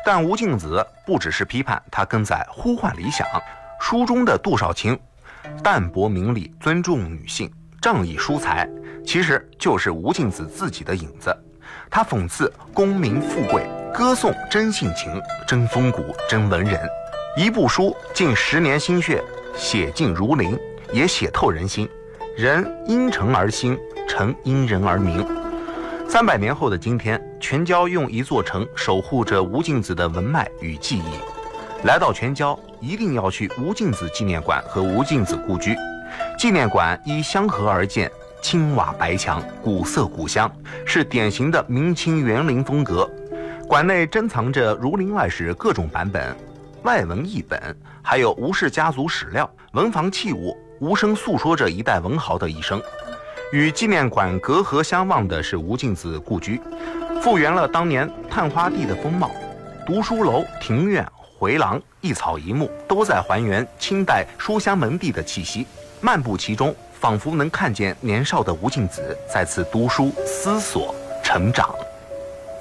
但吴敬梓不只是批判，他更在呼唤理想。书中的杜少卿淡泊名利，尊重女性，仗义疏财，其实就是吴敬梓自己的影子。他讽刺功名富贵，歌颂真性情、真风骨、真文人。一部书近10年心血，写尽儒林，也写透人心。人因诚而兴，诚因人而明。300年后的今天，全椒用一座城守护着吴敬梓的文脉与记忆。来到全椒，一定要去吴敬梓纪念馆和吴敬梓故居。纪念馆依相合而建，青瓦白墙，古色古香，是典型的明清园林风格。馆内珍藏着《儒林外史》各种版本、外文译本，还有吴氏家族史料、文房器物，无声诉说着一代文豪的一生。与纪念馆隔河相望的是吴敬梓故居，复原了当年探花地的风貌，读书楼、庭院、回廊一草一木都在还原清代书香门第的气息。漫步其中，仿佛能看见年少的吴敬梓在此读书、思索、成长。